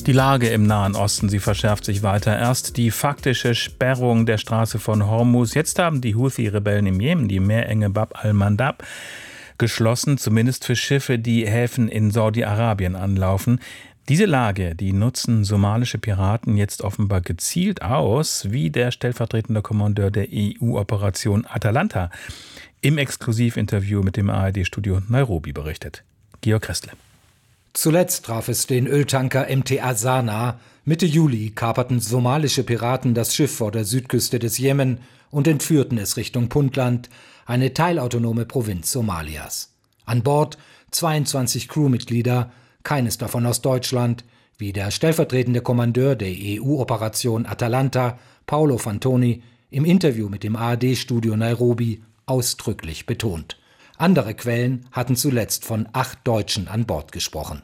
Die Lage im Nahen Osten, sie verschärft sich weiter. Erst die faktische Sperrung der Straße von Hormuz. Jetzt haben die Houthi-Rebellen im Jemen die Meerenge Bab al-Mandab geschlossen, zumindest für Schiffe, die Häfen in Saudi-Arabien anlaufen. Diese Lage, die nutzen somalische Piraten jetzt offenbar gezielt aus, wie der stellvertretende Kommandeur der EU-Operation Atalanta im Exklusivinterview mit dem ARD-Studio Nairobi berichtet. Georg Restle. Zuletzt traf es den Öltanker MT Azana. Mitte Juli kaperten somalische Piraten das Schiff vor der Südküste des Jemen und entführten es Richtung Puntland, eine teilautonome Provinz Somalias. An Bord 22 Crewmitglieder, keines davon aus Deutschland, wie der stellvertretende Kommandeur der EU-Operation Atalanta, Paolo Fantoni, im Interview mit dem ARD-Studio Nairobi ausdrücklich betont. Andere Quellen hatten zuletzt von 8 Deutschen an Bord gesprochen.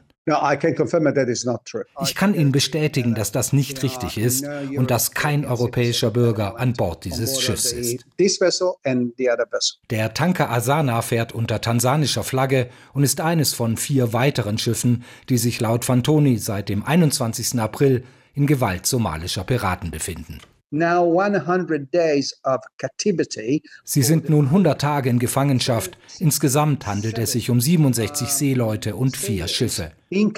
Ich kann Ihnen bestätigen, dass das nicht richtig ist und dass kein europäischer Bürger an Bord dieses Schiffs ist. Der Tanker Azana fährt unter tansanischer Flagge und ist eines von 4 weiteren Schiffen, die sich laut Fantoni seit dem 21. April in Gewalt somalischer Piraten befinden. Sie sind nun 100 Tage in Gefangenschaft. Insgesamt handelt es sich um 67 Seeleute und 4 Schiffe.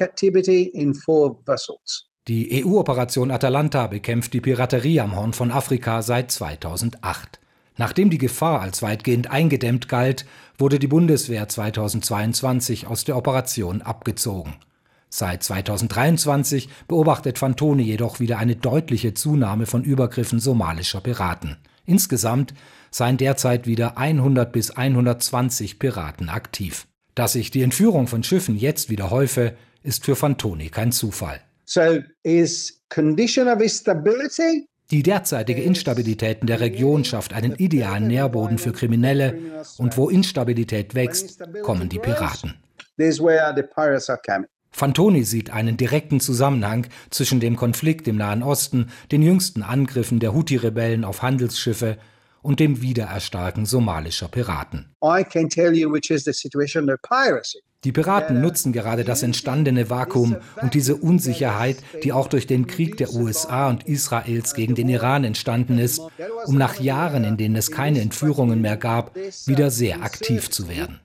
Die EU-Operation Atalanta bekämpft die Piraterie am Horn von Afrika seit 2008. Nachdem die Gefahr als weitgehend eingedämmt galt, wurde die Bundeswehr 2022 aus der Operation abgezogen. Seit 2023 beobachtet Fantoni jedoch wieder eine deutliche Zunahme von Übergriffen somalischer Piraten. Insgesamt seien derzeit wieder 100 bis 120 Piraten aktiv. Dass sich die Entführung von Schiffen jetzt wieder häufe, ist für Fantoni kein Zufall. Die derzeitige Instabilität in der Region schafft einen idealen Nährboden für Kriminelle, und wo Instabilität wächst, kommen die Piraten. Fantoni sieht einen direkten Zusammenhang zwischen dem Konflikt im Nahen Osten, den jüngsten Angriffen der Houthi-Rebellen auf Handelsschiffe und dem Wiedererstarken somalischer Piraten. Die Piraten nutzen gerade das entstandene Vakuum und diese Unsicherheit, die auch durch den Krieg der USA und Israels gegen den Iran entstanden ist, um nach Jahren, in denen es keine Entführungen mehr gab, wieder sehr aktiv zu werden.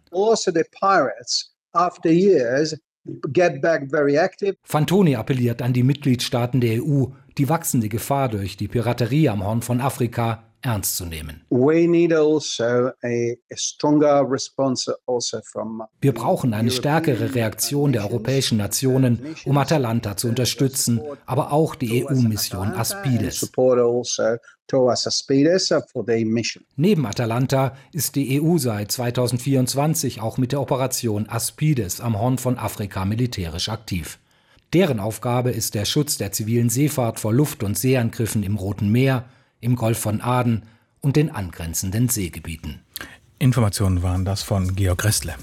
Fantoni appelliert an die Mitgliedstaaten der EU, die wachsende Gefahr durch die Piraterie am Horn von Afrika ernst zu nehmen. Wir brauchen eine stärkere Reaktion der europäischen Nationen, um Atalanta zu unterstützen, aber auch die EU-Mission Aspides. Neben Atalanta ist die EU seit 2024 auch mit der Operation Aspides am Horn von Afrika militärisch aktiv. Deren Aufgabe ist der Schutz der zivilen Seefahrt vor Luft- und Seeangriffen im Roten Meer, im Golf von Aden und den angrenzenden Seegebieten. Informationen waren das von Georg Restle.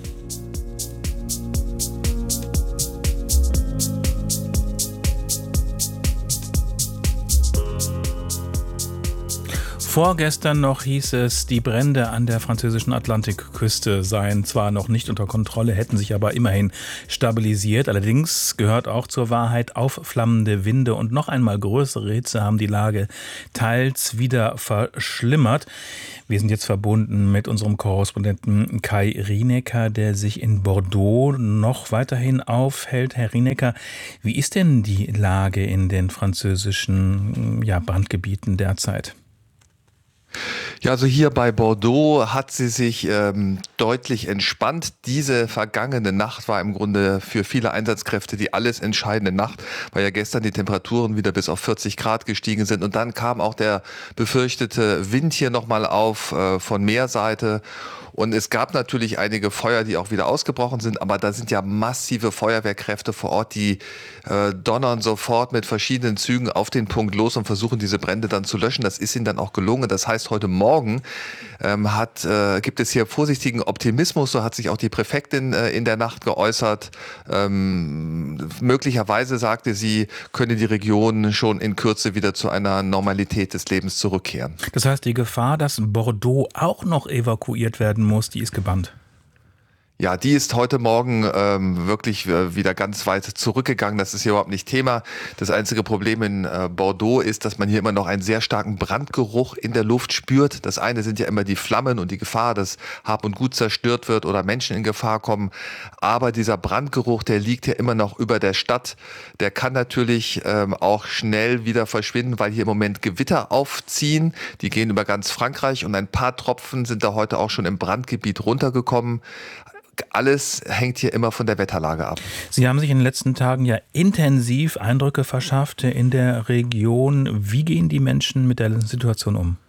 Vorgestern noch hieß es, die Brände an der französischen Atlantikküste seien zwar noch nicht unter Kontrolle, hätten sich aber immerhin stabilisiert. Allerdings gehört auch zur Wahrheit, aufflammende Winde und noch einmal größere Hitze haben die Lage teils wieder verschlimmert. Wir sind jetzt verbunden mit unserem Korrespondenten Kai Rienecker, der sich in Bordeaux noch weiterhin aufhält. Herr Rienecker, wie ist denn die Lage in den französischen Brandgebieten derzeit? Ja, also hier bei Bordeaux hat sie sich deutlich entspannt. Diese vergangene Nacht war im Grunde für viele Einsatzkräfte die alles entscheidende Nacht, weil ja gestern die Temperaturen wieder bis auf 40 Grad gestiegen sind. Und dann kam auch der befürchtete Wind hier nochmal auf von Meerseite. Und es gab natürlich einige Feuer, die auch wieder ausgebrochen sind, aber da sind ja massive Feuerwehrkräfte vor Ort, die donnern sofort mit verschiedenen Zügen auf den Punkt los und versuchen, diese Brände dann zu löschen. Das ist ihnen dann auch gelungen. Das heißt, heute Morgen gibt es hier vorsichtigen Optimismus, so hat sich auch die Präfektin in der Nacht geäußert. Möglicherweise, sagte sie, könne die Region schon in Kürze wieder zu einer Normalität des Lebens zurückkehren. Das heißt, die Gefahr, dass Bordeaux auch noch evakuiert werden muss, die ist gebannt. Ja, die ist heute Morgen wirklich wieder ganz weit zurückgegangen. Das ist hier überhaupt nicht Thema. Das einzige Problem in Bordeaux ist, dass man hier immer noch einen sehr starken Brandgeruch in der Luft spürt. Das eine sind ja immer die Flammen und die Gefahr, dass Hab und Gut zerstört wird oder Menschen in Gefahr kommen. Aber dieser Brandgeruch, der liegt ja immer noch über der Stadt. Der kann natürlich auch schnell wieder verschwinden, weil hier im Moment Gewitter aufziehen. Die gehen über ganz Frankreich und ein paar Tropfen sind da heute auch schon im Brandgebiet runtergekommen. Alles hängt hier immer von der Wetterlage ab. Sie haben sich in den letzten Tagen ja intensiv Eindrücke verschafft in der Region. Wie gehen die Menschen mit der Situation um?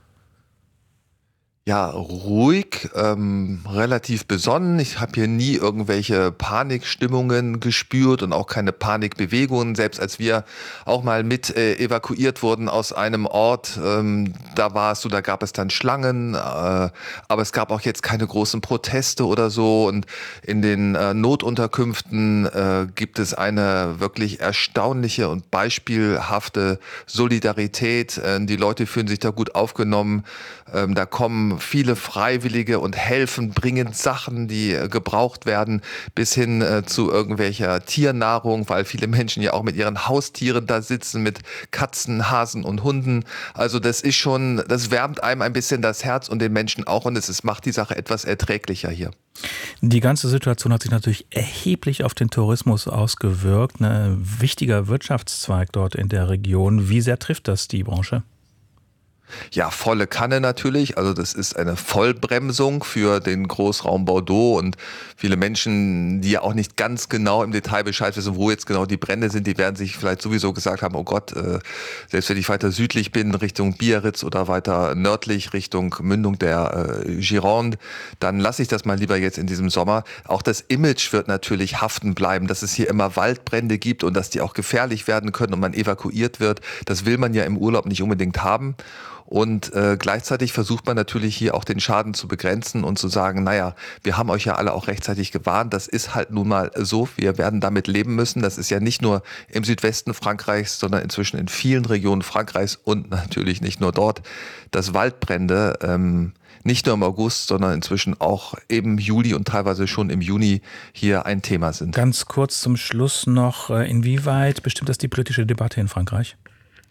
Ja, ruhig, relativ besonnen. Ich habe hier nie irgendwelche Panikstimmungen gespürt und auch keine Panikbewegungen. Selbst als wir auch mal mit evakuiert wurden aus einem Ort, da war es so, da gab es dann Schlangen, aber es gab auch jetzt keine großen Proteste oder so. Und in den Notunterkünften gibt es eine wirklich erstaunliche und beispielhafte Solidarität. Die Leute fühlen sich da gut aufgenommen. Da kommen viele Freiwillige und helfen, bringen Sachen, die gebraucht werden, bis hin zu irgendwelcher Tiernahrung, weil viele Menschen ja auch mit ihren Haustieren da sitzen, mit Katzen, Hasen und Hunden. Also das ist schon, das wärmt einem ein bisschen das Herz und den Menschen auch und macht die Sache etwas erträglicher hier. Die ganze Situation hat sich natürlich erheblich auf den Tourismus ausgewirkt. Ein wichtiger Wirtschaftszweig dort in der Region. Wie sehr trifft das die Branche? Ja, volle Kanne natürlich. Also das ist eine Vollbremsung für den Großraum Bordeaux und viele Menschen, die ja auch nicht ganz genau im Detail Bescheid wissen, wo jetzt genau die Brände sind, die werden sich vielleicht sowieso gesagt haben, oh Gott, selbst wenn ich weiter südlich bin, Richtung Biarritz oder weiter nördlich Richtung Mündung der Gironde, dann lasse ich das mal lieber jetzt in diesem Sommer. Auch das Image wird natürlich haften bleiben, dass es hier immer Waldbrände gibt und dass die auch gefährlich werden können und man evakuiert wird. Das will man ja im Urlaub nicht unbedingt haben. Und gleichzeitig versucht man natürlich hier auch den Schaden zu begrenzen und zu sagen, naja, wir haben euch ja alle auch rechtzeitig gewarnt. Das ist halt nun mal so. Wir werden damit leben müssen. Das ist ja nicht nur im Südwesten Frankreichs, sondern inzwischen in vielen Regionen Frankreichs und natürlich nicht nur dort, dass Waldbrände nicht nur im August, sondern inzwischen auch im Juli und teilweise schon im Juni hier ein Thema sind. Ganz kurz zum Schluss noch, inwieweit bestimmt das die politische Debatte in Frankreich?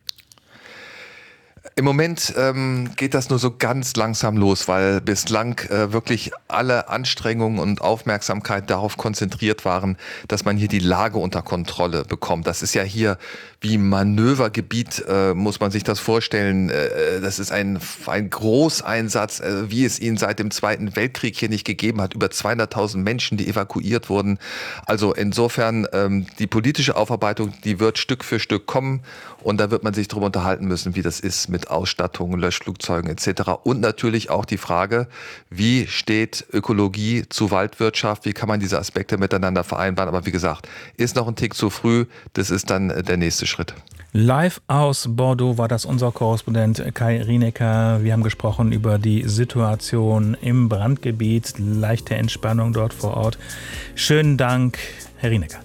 Im Moment geht das nur so ganz langsam los, weil bislang wirklich alle Anstrengungen und Aufmerksamkeit darauf konzentriert waren, dass man hier die Lage unter Kontrolle bekommt. Das ist ja hier wie Manövergebiet, muss man sich das vorstellen. Das ist ein Großeinsatz, wie es ihn seit dem Zweiten Weltkrieg hier nicht gegeben hat. Über 200.000 Menschen, die evakuiert wurden. Also insofern, die politische Aufarbeitung, die wird Stück für Stück kommen. Und da wird man sich darüber unterhalten müssen, wie das ist mit Ausstattung, Löschflugzeugen etc. Und natürlich auch die Frage, wie steht Ökologie zu Waldwirtschaft, wie kann man diese Aspekte miteinander vereinbaren. Aber wie gesagt, ist noch ein Tick zu früh, das ist dann der nächste Schritt. Live aus Bordeaux war das unser Korrespondent Kai Rienecker. Wir haben gesprochen über die Situation im Brandgebiet, leichte Entspannung dort vor Ort. Schönen Dank, Herr Rienecker.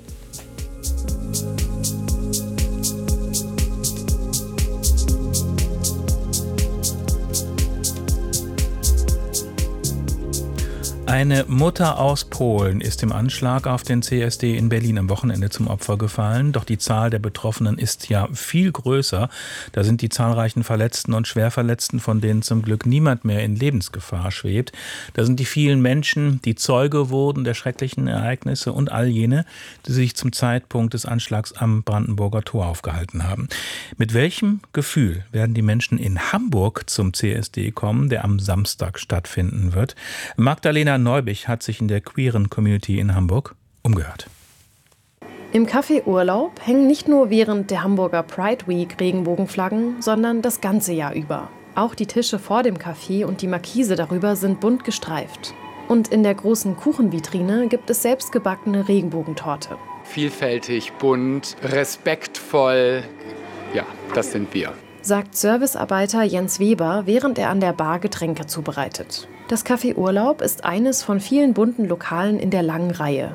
Eine Mutter aus Polen ist im Anschlag auf den CSD in Berlin am Wochenende zum Opfer gefallen. Doch die Zahl der Betroffenen ist ja viel größer. Da sind die zahlreichen Verletzten und Schwerverletzten, von denen zum Glück niemand mehr in Lebensgefahr schwebt. Da sind die vielen Menschen, die Zeuge wurden der schrecklichen Ereignisse und all jene, die sich zum Zeitpunkt des Anschlags am Brandenburger Tor aufgehalten haben. Mit welchem Gefühl werden die Menschen in Hamburg zum CSD kommen, der am Samstag stattfinden wird? Magdalena Neubich hat sich in der queeren Community in Hamburg umgehört. Im Café Urlaub hängen nicht nur während der Hamburger Pride Week Regenbogenflaggen, sondern das ganze Jahr über. Auch die Tische vor dem Café und die Markise darüber sind bunt gestreift. Und in der großen Kuchenvitrine gibt es selbstgebackene Regenbogentorte. Vielfältig, bunt, respektvoll. Ja, das sind wir. Sagt Servicearbeiter Jens Weber, während er an der Bar Getränke zubereitet. Das Café Urlaub ist eines von vielen bunten Lokalen in der langen Reihe.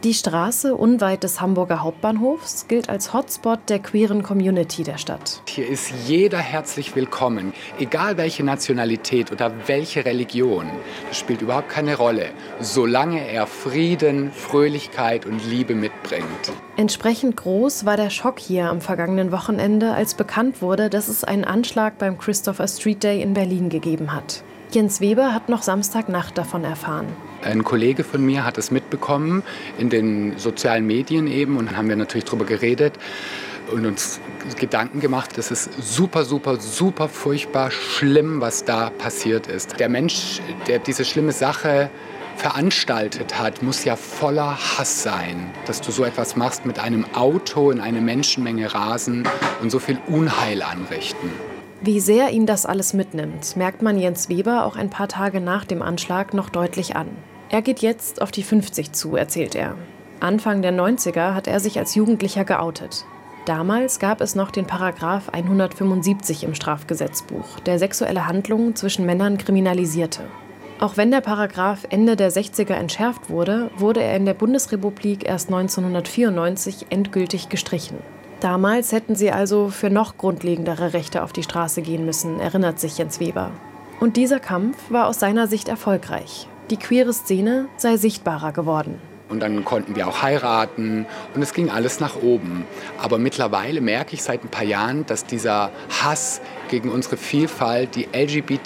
Die Straße unweit des Hamburger Hauptbahnhofs gilt als Hotspot der queeren Community der Stadt. Hier ist jeder herzlich willkommen, egal welche Nationalität oder welche Religion. Das spielt überhaupt keine Rolle, solange er Frieden, Fröhlichkeit und Liebe mitbringt. Entsprechend groß war der Schock hier am vergangenen Wochenende, als bekannt wurde, dass es einen Anschlag beim Christopher Street Day in Berlin gegeben hat. Jens Weber hat noch Samstagnacht davon erfahren. Ein Kollege von mir hat es mitbekommen in den sozialen Medien eben und dann haben wir natürlich darüber geredet und uns Gedanken gemacht. Das ist super, super, super furchtbar schlimm, was da passiert ist. Der Mensch, der diese schlimme Sache veranstaltet hat, muss ja voller Hass sein, dass du so etwas machst, mit einem Auto in eine Menschenmenge rasen und so viel Unheil anrichten. Wie sehr ihn das alles mitnimmt, merkt man Jens Weber auch ein paar Tage nach dem Anschlag noch deutlich an. Er geht jetzt auf die 50 zu, erzählt er. Anfang der 90er hat er sich als Jugendlicher geoutet. Damals gab es noch den Paragraph 175 im Strafgesetzbuch, der sexuelle Handlungen zwischen Männern kriminalisierte. Auch wenn der Paragraph Ende der 60er entschärft wurde, wurde er in der Bundesrepublik erst 1994 endgültig gestrichen. Damals hätten sie also für noch grundlegendere Rechte auf die Straße gehen müssen, erinnert sich Jens Weber. Und dieser Kampf war aus seiner Sicht erfolgreich. Die queere Szene sei sichtbarer geworden. Und dann konnten wir auch heiraten und es ging alles nach oben. Aber mittlerweile merke ich seit ein paar Jahren, dass dieser Hass gegen unsere Vielfalt, die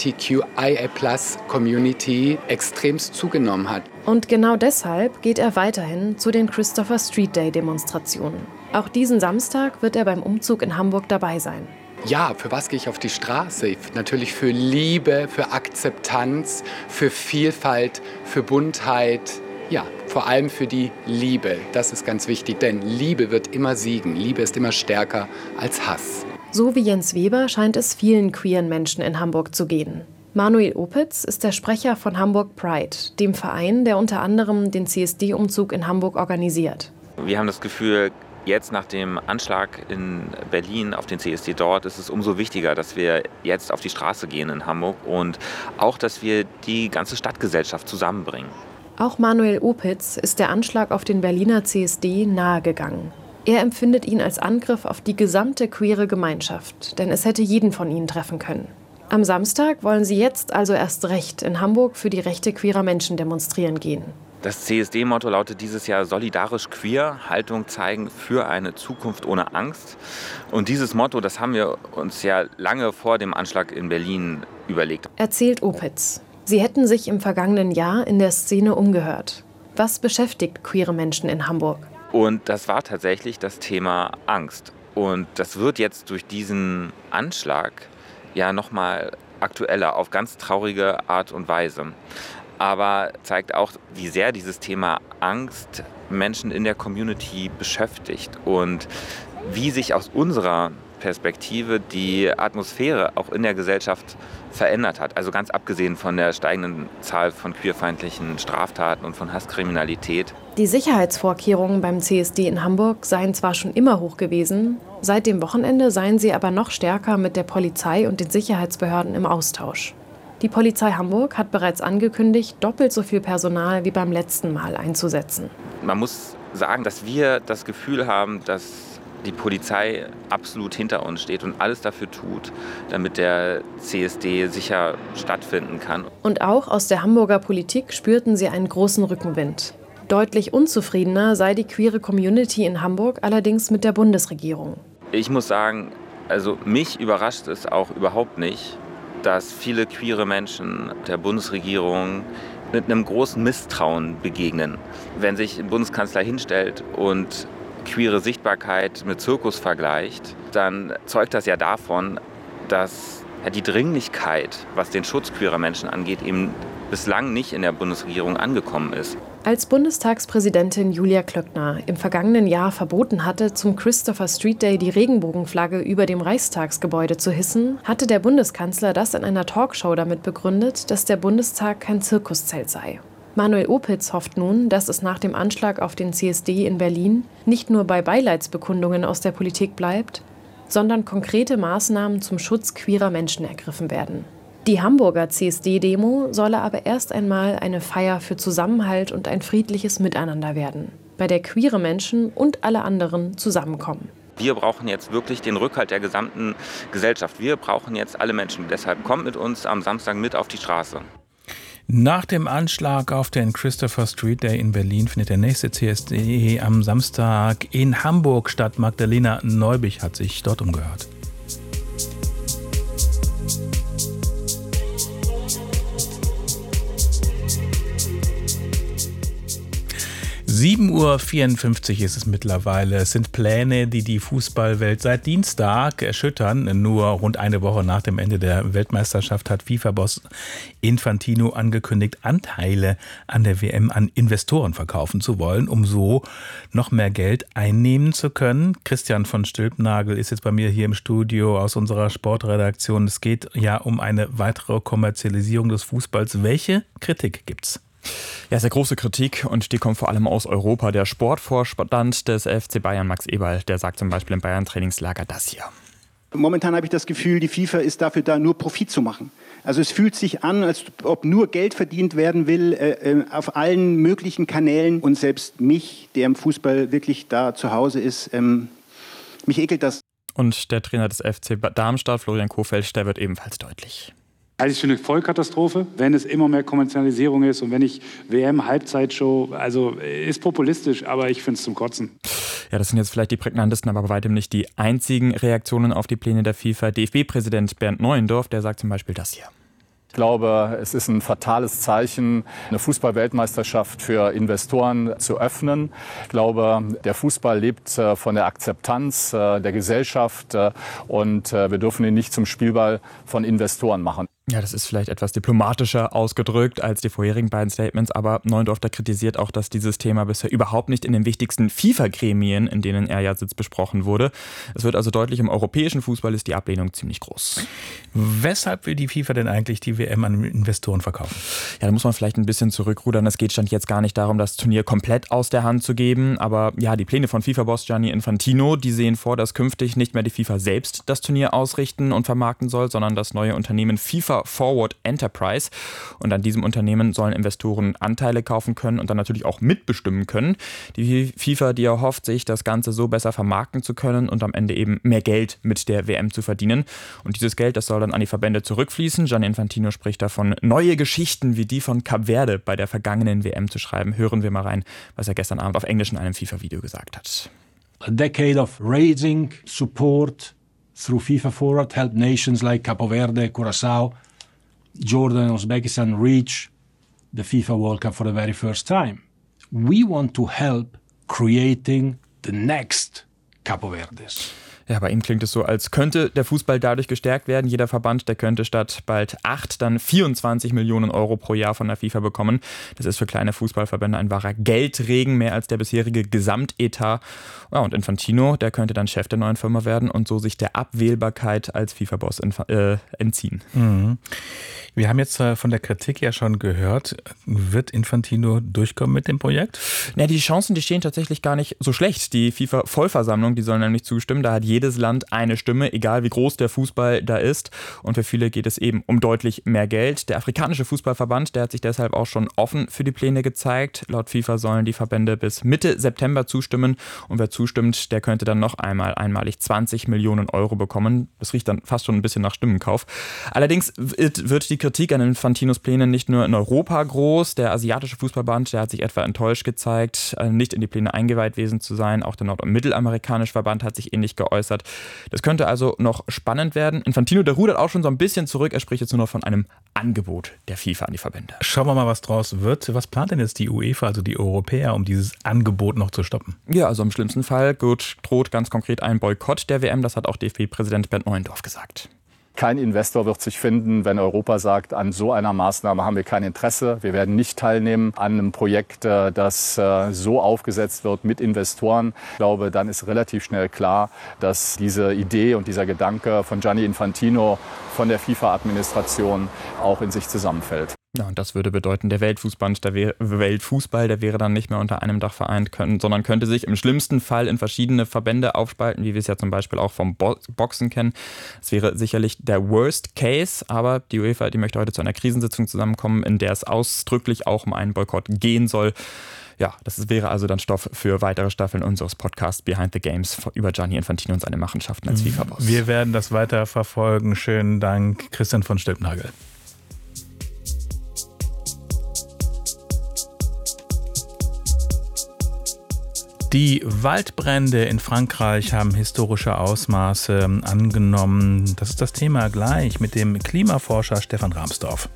LGBTQIA+-Community, extremst zugenommen hat. Und genau deshalb geht er weiterhin zu den Christopher Street Day-Demonstrationen. Auch diesen Samstag wird er beim Umzug in Hamburg dabei sein. Ja, für was gehe ich auf die Straße? Natürlich für Liebe, für Akzeptanz, für Vielfalt, für Buntheit. Ja, vor allem für die Liebe. Das ist ganz wichtig, denn Liebe wird immer siegen. Liebe ist immer stärker als Hass. So wie Jens Weber scheint es vielen queeren Menschen in Hamburg zu gehen. Manuel Opitz ist der Sprecher von Hamburg Pride, dem Verein, der unter anderem den CSD-Umzug in Hamburg organisiert. Wir haben das Gefühl, jetzt nach dem Anschlag in Berlin auf den CSD dort ist es umso wichtiger, dass wir jetzt auf die Straße gehen in Hamburg und auch, dass wir die ganze Stadtgesellschaft zusammenbringen. Auch Manuel Opitz ist der Anschlag auf den Berliner CSD nahegegangen. Er empfindet ihn als Angriff auf die gesamte queere Gemeinschaft, denn es hätte jeden von ihnen treffen können. Am Samstag wollen sie jetzt also erst recht in Hamburg für die Rechte queerer Menschen demonstrieren gehen. Das CSD-Motto lautet dieses Jahr solidarisch queer, Haltung zeigen für eine Zukunft ohne Angst. Und dieses Motto, das haben wir uns ja lange vor dem Anschlag in Berlin überlegt. Erzählt Opitz. Sie hätten sich im vergangenen Jahr in der Szene umgehört. Was beschäftigt queere Menschen in Hamburg? Und das war tatsächlich das Thema Angst. Und das wird jetzt durch diesen Anschlag ja nochmal aktueller auf ganz traurige Art und Weise. Aber zeigt auch, wie sehr dieses Thema Angst Menschen in der Community beschäftigt und wie sich aus unserer Perspektive die Atmosphäre auch in der Gesellschaft verändert hat. Also ganz abgesehen von der steigenden Zahl von queerfeindlichen Straftaten und von Hasskriminalität. Die Sicherheitsvorkehrungen beim CSD in Hamburg seien zwar schon immer hoch gewesen, seit dem Wochenende seien sie aber noch stärker mit der Polizei und den Sicherheitsbehörden im Austausch. Die Polizei Hamburg hat bereits angekündigt, doppelt so viel Personal wie beim letzten Mal einzusetzen. Man muss sagen, dass wir das Gefühl haben, dass die Polizei absolut hinter uns steht und alles dafür tut, damit der CSD sicher stattfinden kann. Und auch aus der Hamburger Politik spürten sie einen großen Rückenwind. Deutlich unzufriedener sei die queere Community in Hamburg allerdings mit der Bundesregierung. Ich muss sagen, also mich überrascht es auch überhaupt nicht, dass viele queere Menschen der Bundesregierung mit einem großen Misstrauen begegnen. Wenn sich ein Bundeskanzler hinstellt und queere Sichtbarkeit mit Zirkus vergleicht, dann zeugt das ja davon, dass die Dringlichkeit, was den Schutz queerer Menschen angeht, eben bislang nicht in der Bundesregierung angekommen ist. Als Bundestagspräsidentin Julia Klöckner im vergangenen Jahr verboten hatte, zum Christopher Street Day die Regenbogenflagge über dem Reichstagsgebäude zu hissen, hatte der Bundeskanzler das in einer Talkshow damit begründet, dass der Bundestag kein Zirkuszelt sei. Manuel Opitz hofft nun, dass es nach dem Anschlag auf den CSD in Berlin nicht nur bei Beileidsbekundungen aus der Politik bleibt, sondern konkrete Maßnahmen zum Schutz queerer Menschen ergriffen werden. Die Hamburger CSD-Demo solle aber erst einmal eine Feier für Zusammenhalt und ein friedliches Miteinander werden. bei der queere Menschen und alle anderen zusammenkommen. Wir brauchen jetzt wirklich den Rückhalt der gesamten Gesellschaft. Wir brauchen jetzt alle Menschen. Deshalb kommt mit uns am Samstag mit auf die Straße. Nach dem Anschlag auf den Christopher Street Day in Berlin findet der nächste CSD am Samstag in Hamburg statt. Magdalena Neubich hat sich dort umgehört. 7:54 Uhr ist es mittlerweile. Es sind Pläne, die die Fußballwelt seit Dienstag erschüttern. Nur rund eine Woche nach dem Ende der Weltmeisterschaft hat FIFA-Boss Infantino angekündigt, Anteile an der WM an Investoren verkaufen zu wollen, um so noch mehr Geld einnehmen zu können. Christian von Stülpnagel ist jetzt bei mir hier im Studio aus unserer Sportredaktion. Es geht ja um eine weitere Kommerzialisierung des Fußballs. Welche Kritik gibt's? Ja, sehr große Kritik und die kommt vor allem aus Europa. Der Sportvorstand des FC Bayern, Max Eberl, der sagt zum Beispiel im Bayern-Trainingslager das hier. Momentan habe ich das Gefühl, die FIFA ist dafür da, nur Profit zu machen. Also es fühlt sich an, als ob nur Geld verdient werden will auf allen möglichen Kanälen. Und selbst mich, der im Fußball wirklich da zu Hause ist, mich ekelt das. Und der Trainer des FC Darmstadt, Florian Kohfeldt, der wird ebenfalls deutlich. Halte ich für eine Vollkatastrophe, wenn es immer mehr Kommerzialisierung ist und wenn ich WM-Halbzeitshow, also ist populistisch, aber ich finde es zum Kotzen. Ja, das sind jetzt vielleicht die prägnantesten, aber bei weitem nicht die einzigen Reaktionen auf die Pläne der FIFA. DFB-Präsident Bernd Neuendorf, der sagt zum Beispiel das hier. Ich glaube, es ist ein fatales Zeichen, eine Fußball-Weltmeisterschaft für Investoren zu öffnen. Ich glaube, der Fußball lebt von der Akzeptanz der Gesellschaft und wir dürfen ihn nicht zum Spielball von Investoren machen. Ja, das ist vielleicht etwas diplomatischer ausgedrückt als die vorherigen beiden Statements, aber Neuendorf kritisiert auch, dass dieses Thema bisher überhaupt nicht in den wichtigsten FIFA-Gremien, in denen er ja sitzt, besprochen wurde. Es wird also deutlich, im europäischen Fußball ist die Ablehnung ziemlich groß. Weshalb will die FIFA denn eigentlich die WM an Investoren verkaufen? Ja, da muss man vielleicht ein bisschen zurückrudern. Es geht Stand jetzt gar nicht darum, das Turnier komplett aus der Hand zu geben, aber ja, die Pläne von FIFA-Boss Gianni Infantino, die sehen vor, dass künftig nicht mehr die FIFA selbst das Turnier ausrichten und vermarkten soll, sondern das neue Unternehmen FIFA Forward Enterprise. Und an diesem Unternehmen sollen Investoren Anteile kaufen können und dann natürlich auch mitbestimmen können. Die FIFA, die erhofft sich, das Ganze so besser vermarkten zu können und am Ende eben mehr Geld mit der WM zu verdienen. Und dieses Geld, das soll dann an die Verbände zurückfließen. Gianni Infantino spricht davon, neue Geschichten wie die von Kap Verde bei der vergangenen WM zu schreiben. Hören wir mal rein, was er gestern Abend auf Englisch in einem FIFA-Video gesagt hat. A decade of raising support through FIFA Forward helped nations like Capo Verde, Curaçao, Jordan and Uzbekistan reach the FIFA World Cup for the very first time. We want to help creating the next Capo Verdes. Ja, bei ihm klingt es so, als könnte der Fußball dadurch gestärkt werden. Jeder Verband, der könnte statt bald 8 dann 24 Millionen Euro pro Jahr von der FIFA bekommen. Das ist für kleine Fußballverbände ein wahrer Geldregen, mehr als der bisherige Gesamtetat. Ja, und Infantino, der könnte dann Chef der neuen Firma werden und so sich der Abwählbarkeit als FIFA-Boss entziehen. Mhm. Wir haben jetzt von der Kritik ja schon gehört. Wird Infantino durchkommen mit dem Projekt? Ja, die Chancen, die stehen tatsächlich gar nicht so schlecht. Die FIFA-Vollversammlung, die soll nämlich zustimmen. Da hat jedes Land eine Stimme, egal wie groß der Fußball da ist. Und für viele geht es eben um deutlich mehr Geld. Der afrikanische Fußballverband, der hat sich deshalb auch schon offen für die Pläne gezeigt. Laut FIFA sollen die Verbände bis Mitte September zustimmen. Und wer zustimmt, der könnte dann noch einmalig 20 Millionen Euro bekommen. Das riecht dann fast schon ein bisschen nach Stimmenkauf. Allerdings wird die Kritik an Infantinos Plänen nicht nur in Europa groß. Der asiatische Fußballverband, der hat sich etwa enttäuscht gezeigt, nicht in die Pläne eingeweiht gewesen zu sein. Auch der nord- und mittelamerikanische Verband hat sich ähnlich geäußert. Das könnte also noch spannend werden. Infantino, der rudert auch schon so ein bisschen zurück. Er spricht jetzt nur noch von einem Angebot der FIFA an die Verbände. Schauen wir mal, was draus wird. Was plant denn jetzt die UEFA, also die Europäer, um dieses Angebot noch zu stoppen? Ja, also im schlimmsten Fall droht ganz konkret ein Boykott der WM. Das hat auch DFB-Präsident Bernd Neuendorf gesagt. Kein Investor wird sich finden, wenn Europa sagt, an so einer Maßnahme haben wir kein Interesse. Wir werden nicht teilnehmen an einem Projekt, das so aufgesetzt wird mit Investoren. Ich glaube, dann ist relativ schnell klar, dass diese Idee und dieser Gedanke von Gianni Infantino, von der FIFA-Administration auch in sich zusammenfällt. Ja, und das würde bedeuten, der Weltfußball, der wäre dann nicht mehr unter einem Dach vereint, sondern könnte sich im schlimmsten Fall in verschiedene Verbände aufspalten, wie wir es ja zum Beispiel auch vom Boxen kennen. Es wäre sicherlich der Worst Case, aber die UEFA, die möchte heute zu einer Krisensitzung zusammenkommen, in der es ausdrücklich auch um einen Boykott gehen soll. Ja, das wäre also dann Stoff für weitere Staffeln unseres Podcasts Behind the Games über Gianni Infantino und seine Machenschaften als FIFA-Boss. Wir werden das weiter verfolgen. Schönen Dank, Christian von Stülpnagel. Die Waldbrände in Frankreich haben historische Ausmaße angenommen. Das ist das Thema gleich mit dem Klimaforscher Stefan Rahmsdorf.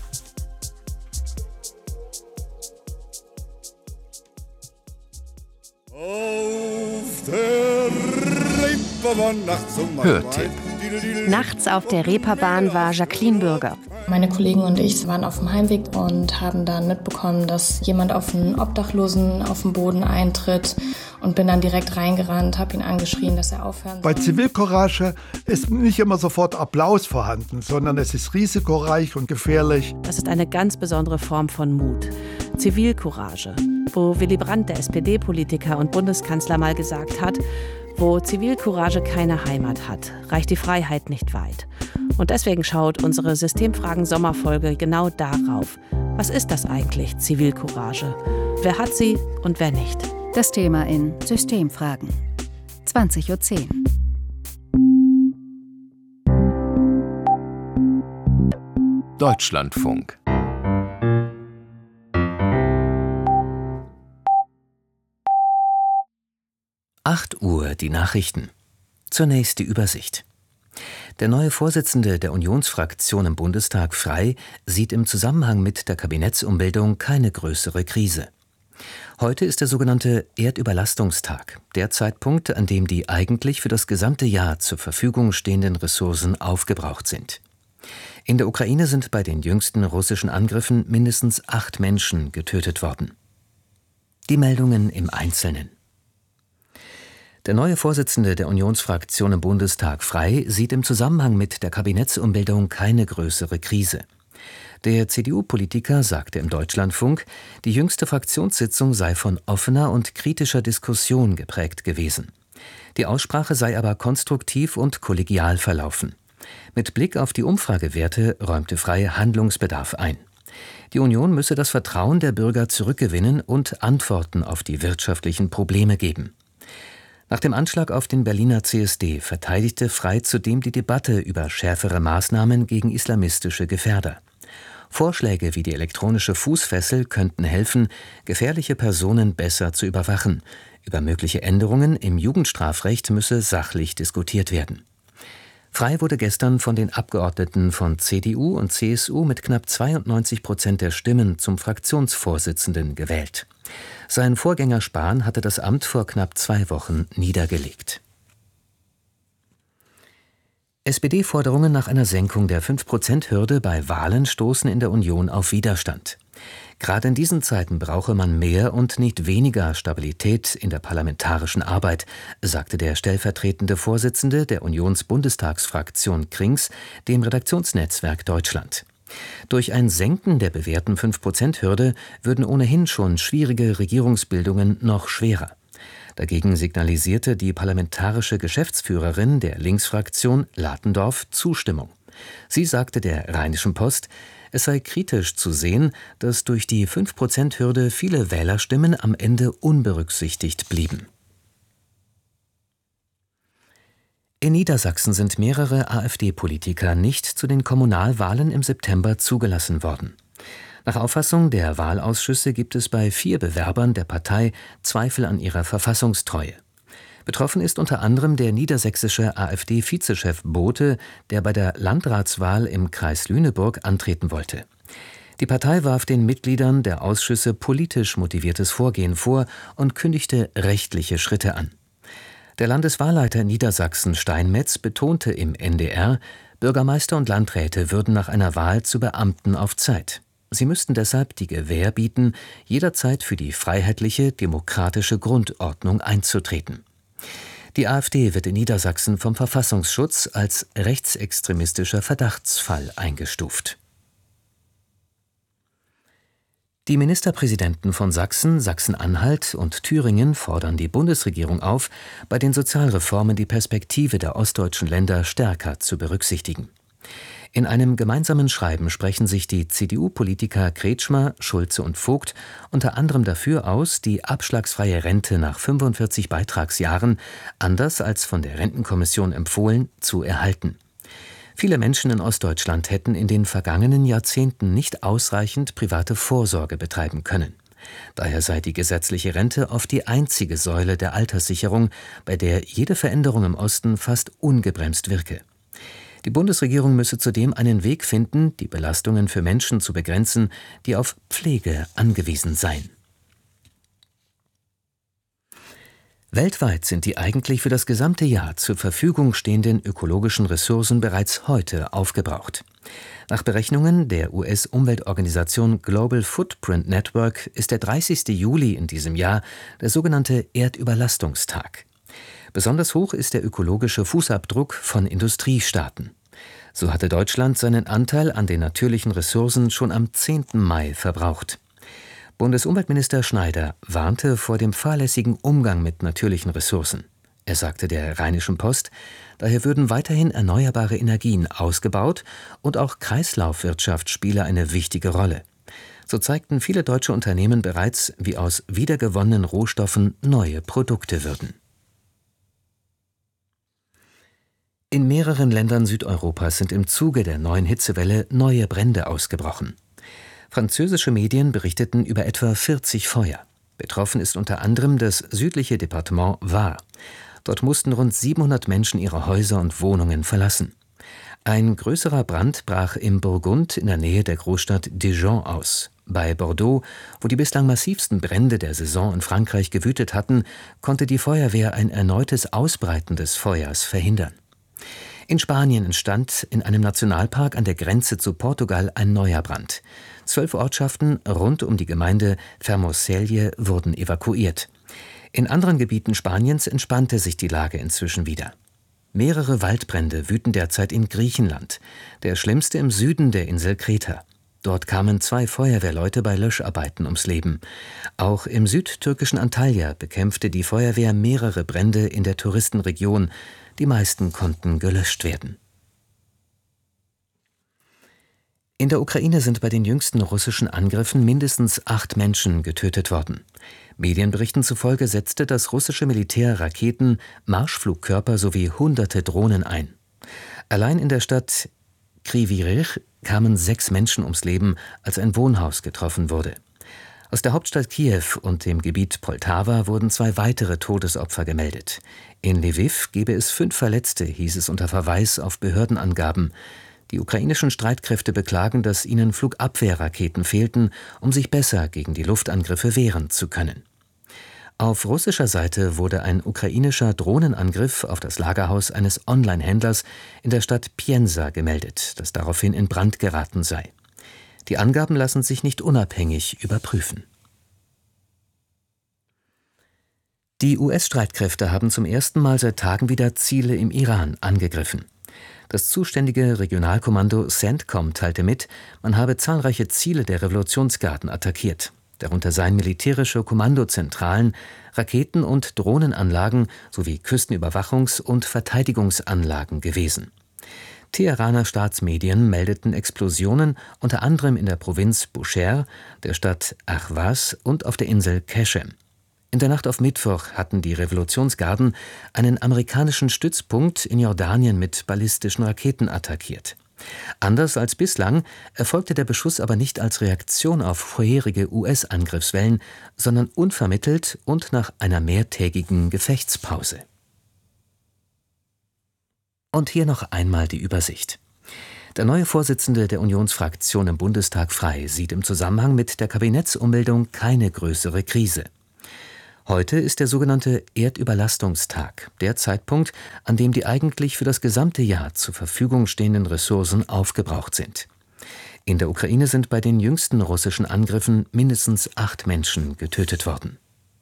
Hörtipp. Nachts auf der Reeperbahn war Jacqueline Bürger. Meine Kollegen und ich waren auf dem Heimweg und haben dann mitbekommen, dass jemand auf einen Obdachlosen auf dem Boden eintritt und bin dann direkt reingerannt, habe ihn angeschrien, dass er aufhören soll. Bei Zivilcourage ist nicht immer sofort Applaus vorhanden, sondern es ist risikoreich und gefährlich. Das ist eine ganz besondere Form von Mut. Zivilcourage, wo Willy Brandt, der SPD-Politiker und Bundeskanzler, mal gesagt hat, wo Zivilcourage keine Heimat hat, reicht die Freiheit nicht weit. Und deswegen schaut unsere Systemfragen-Sommerfolge genau darauf. Was ist das eigentlich, Zivilcourage? Wer hat sie und wer nicht? Das Thema in Systemfragen. 20:10 Uhr. Deutschlandfunk. Uhr die Nachrichten. Zunächst die Übersicht. Der neue Vorsitzende der Unionsfraktion im Bundestag, Frey, sieht im Zusammenhang mit der Kabinettsumbildung keine größere Krise. Heute ist der sogenannte Erdüberlastungstag, der Zeitpunkt, an dem die eigentlich für das gesamte Jahr zur Verfügung stehenden Ressourcen aufgebraucht sind. In der Ukraine sind bei den jüngsten russischen Angriffen mindestens 8 Menschen getötet worden. Die Meldungen im Einzelnen. Der neue Vorsitzende der Unionsfraktion im Bundestag, Frey, sieht im Zusammenhang mit der Kabinettsumbildung keine größere Krise. Der CDU-Politiker sagte im Deutschlandfunk, die jüngste Fraktionssitzung sei von offener und kritischer Diskussion geprägt gewesen. Die Aussprache sei aber konstruktiv und kollegial verlaufen. Mit Blick auf die Umfragewerte räumte Frey Handlungsbedarf ein. Die Union müsse das Vertrauen der Bürger zurückgewinnen und Antworten auf die wirtschaftlichen Probleme geben. Nach dem Anschlag auf den Berliner CSD verteidigte Frey zudem die Debatte über schärfere Maßnahmen gegen islamistische Gefährder. Vorschläge wie die elektronische Fußfessel könnten helfen, gefährliche Personen besser zu überwachen. Über mögliche Änderungen im Jugendstrafrecht müsse sachlich diskutiert werden. Frey wurde gestern von den Abgeordneten von CDU und CSU mit knapp 92% der Stimmen zum Fraktionsvorsitzenden gewählt. Sein Vorgänger Spahn hatte das Amt vor knapp 2 Wochen niedergelegt. SPD-Forderungen nach einer Senkung der 5%-Hürde bei Wahlen stoßen in der Union auf Widerstand. Gerade in diesen Zeiten brauche man mehr und nicht weniger Stabilität in der parlamentarischen Arbeit, sagte der stellvertretende Vorsitzende der Unionsbundestagsfraktion Krings dem Redaktionsnetzwerk Deutschland. Durch ein Senken der bewährten 5%-Hürde würden ohnehin schon schwierige Regierungsbildungen noch schwerer. Dagegen signalisierte die parlamentarische Geschäftsführerin der Linksfraktion Latendorf Zustimmung. Sie sagte der Rheinischen Post, es sei kritisch zu sehen, dass durch die 5%-Hürde viele Wählerstimmen am Ende unberücksichtigt blieben. In Niedersachsen sind mehrere AfD-Politiker nicht zu den Kommunalwahlen im September zugelassen worden. Nach Auffassung der Wahlausschüsse gibt es bei 4 Bewerbern der Partei Zweifel an ihrer Verfassungstreue. Betroffen ist unter anderem der niedersächsische AfD-Vizechef Bothe, der bei der Landratswahl im Kreis Lüneburg antreten wollte. Die Partei warf den Mitgliedern der Ausschüsse politisch motiviertes Vorgehen vor und kündigte rechtliche Schritte an. Der Landeswahlleiter Niedersachsen Steinmetz betonte im NDR, Bürgermeister und Landräte würden nach einer Wahl zu Beamten auf Zeit. Sie müssten deshalb die Gewähr bieten, jederzeit für die freiheitliche, demokratische Grundordnung einzutreten. Die AfD wird in Niedersachsen vom Verfassungsschutz als rechtsextremistischer Verdachtsfall eingestuft. Die Ministerpräsidenten von Sachsen, Sachsen-Anhalt und Thüringen fordern die Bundesregierung auf, bei den Sozialreformen die Perspektive der ostdeutschen Länder stärker zu berücksichtigen. In einem gemeinsamen Schreiben sprechen sich die CDU-Politiker Kretschmer, Schulze und Vogt unter anderem dafür aus, die abschlagsfreie Rente nach 45 Beitragsjahren, anders als von der Rentenkommission empfohlen, zu erhalten. Viele Menschen in Ostdeutschland hätten in den vergangenen Jahrzehnten nicht ausreichend private Vorsorge betreiben können. Daher sei die gesetzliche Rente oft die einzige Säule der Alterssicherung, bei der jede Veränderung im Osten fast ungebremst wirke. Die Bundesregierung müsse zudem einen Weg finden, die Belastungen für Menschen zu begrenzen, die auf Pflege angewiesen seien. Weltweit sind die eigentlich für das gesamte Jahr zur Verfügung stehenden ökologischen Ressourcen bereits heute aufgebraucht. Nach Berechnungen der US-Umweltorganisation Global Footprint Network ist der 30. Juli in diesem Jahr der sogenannte Erdüberlastungstag. Besonders hoch ist der ökologische Fußabdruck von Industriestaaten. So hatte Deutschland seinen Anteil an den natürlichen Ressourcen schon am 10. Mai verbraucht. Bundesumweltminister Schneider warnte vor dem fahrlässigen Umgang mit natürlichen Ressourcen. Er sagte der Rheinischen Post, daher würden weiterhin erneuerbare Energien ausgebaut und auch Kreislaufwirtschaft spiele eine wichtige Rolle. So zeigten viele deutsche Unternehmen bereits, wie aus wiedergewonnenen Rohstoffen neue Produkte würden. In mehreren Ländern Südeuropas sind im Zuge der neuen Hitzewelle neue Brände ausgebrochen. Französische Medien berichteten über etwa 40 Feuer. Betroffen ist unter anderem das südliche Departement Var. Dort mussten rund 700 Menschen ihre Häuser und Wohnungen verlassen. Ein größerer Brand brach im Burgund in der Nähe der Großstadt Dijon aus. Bei Bordeaux, wo die bislang massivsten Brände der Saison in Frankreich gewütet hatten, konnte die Feuerwehr ein erneutes Ausbreiten des Feuers verhindern. In Spanien entstand in einem Nationalpark an der Grenze zu Portugal ein neuer Brand. 12 Ortschaften rund um die Gemeinde Fermoselle wurden evakuiert. In anderen Gebieten Spaniens entspannte sich die Lage inzwischen wieder. Mehrere Waldbrände wüten derzeit in Griechenland, der schlimmste im Süden der Insel Kreta. Dort kamen 2 Feuerwehrleute bei Löscharbeiten ums Leben. Auch im südtürkischen Antalya bekämpfte die Feuerwehr mehrere Brände in der Touristenregion. Die meisten konnten gelöscht werden. In der Ukraine sind bei den jüngsten russischen Angriffen mindestens 8 Menschen getötet worden. Medienberichten zufolge setzte das russische Militär Raketen, Marschflugkörper sowie hunderte Drohnen ein. Allein in der Stadt Kryvyi Rih kamen 6 Menschen ums Leben, als ein Wohnhaus getroffen wurde. Aus der Hauptstadt Kiew und dem Gebiet Poltawa wurden 2 weitere Todesopfer gemeldet. In Lwiw gebe es 5 Verletzte, hieß es unter Verweis auf Behördenangaben. Die ukrainischen Streitkräfte beklagen, dass ihnen Flugabwehrraketen fehlten, um sich besser gegen die Luftangriffe wehren zu können. Auf russischer Seite wurde ein ukrainischer Drohnenangriff auf das Lagerhaus eines Online-Händlers in der Stadt Pienza gemeldet, das daraufhin in Brand geraten sei. Die Angaben lassen sich nicht unabhängig überprüfen. Die US-Streitkräfte haben zum ersten Mal seit Tagen wieder Ziele im Iran angegriffen. Das zuständige Regionalkommando CENTCOM teilte mit, man habe zahlreiche Ziele der Revolutionsgarden attackiert. Darunter seien militärische Kommandozentralen, Raketen- und Drohnenanlagen sowie Küstenüberwachungs- und Verteidigungsanlagen gewesen. Teheraner Staatsmedien meldeten Explosionen unter anderem in der Provinz Bushehr, der Stadt Ahvaz und auf der Insel Keshem. In der Nacht auf Mittwoch hatten die Revolutionsgarden einen amerikanischen Stützpunkt in Jordanien mit ballistischen Raketen attackiert. Anders als bislang erfolgte der Beschuss aber nicht als Reaktion auf vorherige US-Angriffswellen, sondern unvermittelt und nach einer mehrtägigen Gefechtspause. Und hier noch einmal die Übersicht. Der neue Vorsitzende der Unionsfraktion im Bundestag Frei sieht im Zusammenhang mit der Kabinettsumbildung keine größere Krise. Heute ist der sogenannte Erdüberlastungstag, der Zeitpunkt, an dem die eigentlich für das gesamte Jahr zur Verfügung stehenden Ressourcen aufgebraucht sind. In der Ukraine sind bei den jüngsten russischen Angriffen mindestens 8 Menschen getötet worden.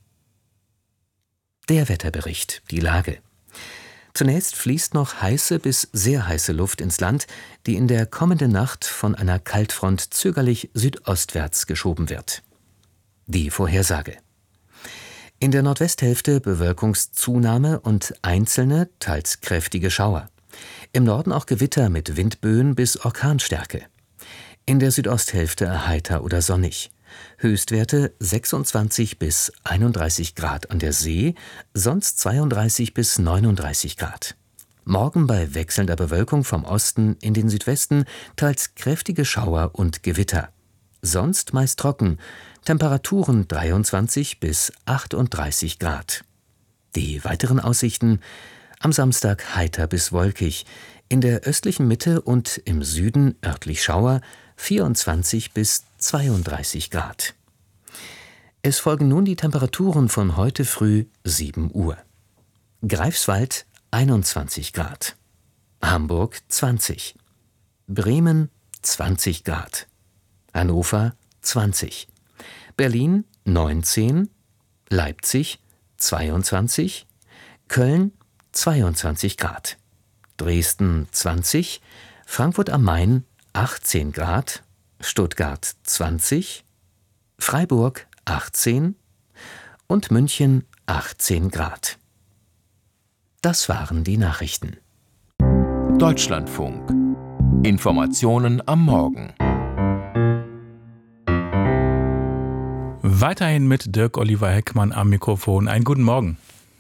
Der Wetterbericht, die Lage. Zunächst fließt noch heiße bis sehr heiße Luft ins Land, die in der kommenden Nacht von einer Kaltfront zögerlich südostwärts geschoben wird. Die Vorhersage. In der Nordwesthälfte Bewölkungszunahme und einzelne, teils kräftige Schauer. Im Norden auch Gewitter mit Windböen bis Orkanstärke. In der Südosthälfte heiter oder sonnig. Höchstwerte 26 bis 31 Grad an der See, sonst 32 bis 39 Grad. Morgen bei wechselnder Bewölkung vom Osten in den Südwesten teils kräftige Schauer und Gewitter. Sonst meist trocken, Temperaturen 23 bis 38 Grad. Die weiteren Aussichten: am Samstag heiter bis wolkig, in der östlichen Mitte und im Süden örtlich Schauer, 24 bis 32 Grad. Es folgen nun die Temperaturen von heute früh 7 Uhr. Greifswald 21 Grad, Hamburg 20, Bremen 20 Grad, Hannover 20, Berlin 19, Leipzig 22, Köln 22 Grad, Dresden 20, Frankfurt am Main 18 Grad, Stuttgart 20, Freiburg 18 und München 18 Grad. Das waren die Nachrichten. Deutschlandfunk. Informationen am Morgen. Weiterhin mit Dirk Oliver Heckmann am Mikrofon. Einen guten Morgen.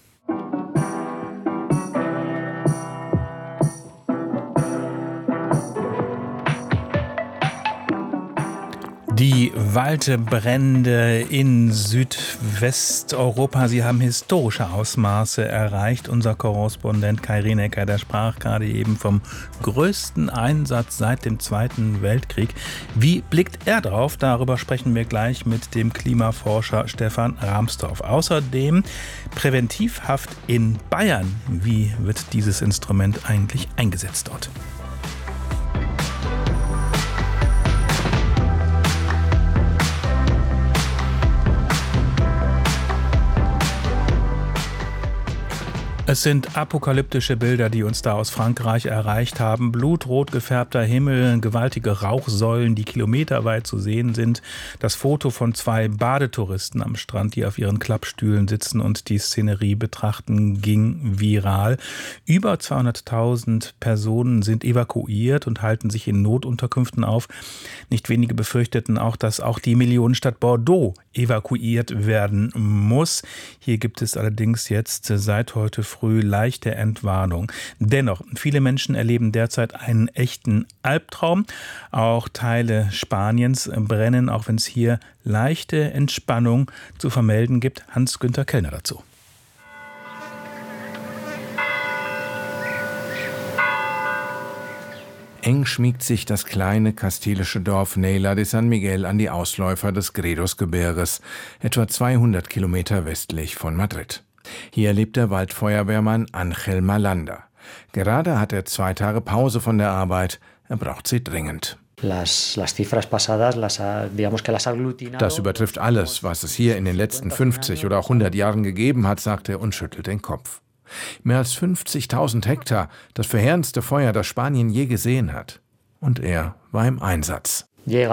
Die Waldbrände in Südwesteuropa, sie haben historische Ausmaße erreicht. Unser Korrespondent Kai Rienecker, der sprach gerade eben vom größten Einsatz seit dem Zweiten Weltkrieg. Wie blickt er drauf? Darüber sprechen wir gleich mit dem Klimaforscher Stefan Rahmstorf. Außerdem Präventivhaft in Bayern. Wie wird dieses Instrument eigentlich eingesetzt dort? Es sind apokalyptische Bilder, die uns da aus Frankreich erreicht haben. Blutrot gefärbter Himmel, gewaltige Rauchsäulen, die kilometerweit zu sehen sind. Das Foto von 2 Badetouristen am Strand, die auf ihren Klappstühlen sitzen und die Szenerie betrachten, ging viral. Über 200.000 Personen sind evakuiert und halten sich in Notunterkünften auf. Nicht wenige befürchteten auch, dass auch die Millionenstadt Bordeaux evakuiert werden muss. Hier gibt es allerdings jetzt seit heute früh leichte Entwarnung. Dennoch, viele Menschen erleben derzeit einen echten Albtraum. Auch Teile Spaniens brennen, auch wenn es hier leichte Entspannung zu vermelden gibt. Hans-Günther Kellner dazu. Eng schmiegt sich das kleine kastilische Dorf Neila de San Miguel an die Ausläufer des Gredos-Gebirges, etwa 200 Kilometer westlich von Madrid. Hier lebt der Waldfeuerwehrmann Ángel Malanda. Gerade hat er 2 Tage Pause von der Arbeit. Er braucht sie dringend. Das übertrifft alles, was es hier in den letzten 50 oder auch 100 Jahren gegeben hat, sagt er und schüttelt den Kopf. Mehr als 50.000 Hektar, das verheerendste Feuer, das Spanien je gesehen hat. Und er war im Einsatz.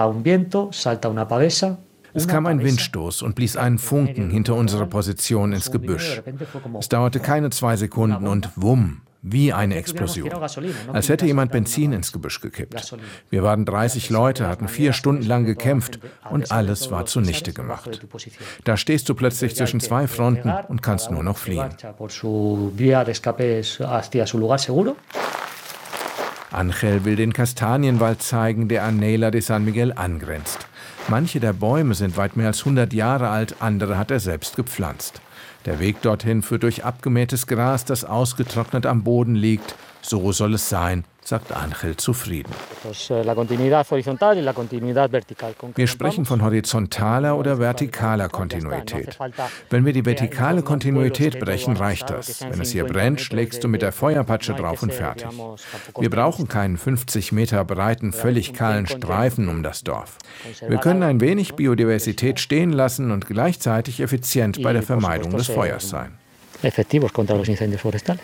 Es kam ein Windstoß und blies einen Funken hinter unserer Position ins Gebüsch. Es dauerte keine 2 Sekunden und wumm, wie eine Explosion. Als hätte jemand Benzin ins Gebüsch gekippt. Wir waren 30 Leute, hatten 4 Stunden lang gekämpft und alles war zunichte gemacht. Da stehst du plötzlich zwischen 2 Fronten und kannst nur noch fliehen. Ángel will den Kastanienwald zeigen, der an Neila de San Miguel angrenzt. Manche der Bäume sind weit mehr als 100 Jahre alt, andere hat er selbst gepflanzt. Der Weg dorthin führt durch abgemähtes Gras, das ausgetrocknet am Boden liegt. So soll es sein, sagt Ángel zufrieden. Wir sprechen von horizontaler oder vertikaler Kontinuität. Wenn wir die vertikale Kontinuität brechen, reicht das. Wenn es hier brennt, schlägst du mit der Feuerpatsche drauf und fertig. Wir brauchen keinen 50 Meter breiten, völlig kahlen Streifen um das Dorf. Wir können ein wenig Biodiversität stehen lassen und gleichzeitig effizient bei der Vermeidung des Feuers sein.